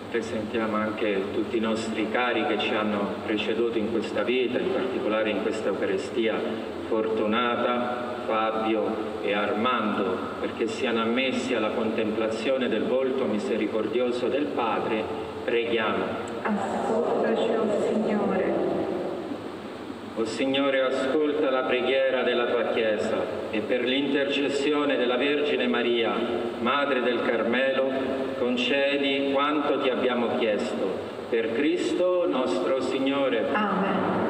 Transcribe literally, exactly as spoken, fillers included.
Presentiamo anche tutti i nostri cari che ci hanno preceduto in questa vita, in particolare in questa Eucaristia, Fortunata, Fabio e Armando, perché siano ammessi alla contemplazione del volto misericordioso del Padre. Preghiamo. Ascoltaci, o Signore. O Signore, ascolta la preghiera della tua Chiesa e per l'intercessione della Vergine Maria, Madre del Carmelo, concedi quanto ti abbiamo chiesto. Per Cristo nostro Signore. Amen.